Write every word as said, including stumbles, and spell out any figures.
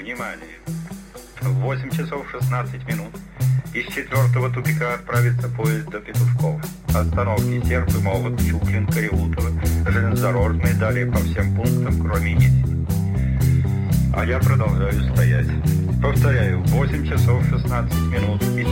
Внимание! В восемь часов шестнадцать минут из четвертого тупика отправится поезд до Петушков. Остановки Серп и Молот, Чуклин, Кариутово, железнодорожные, далее по всем пунктам, кроме Есени. А я продолжаю стоять. Повторяю, в восемь часов шестнадцать минут из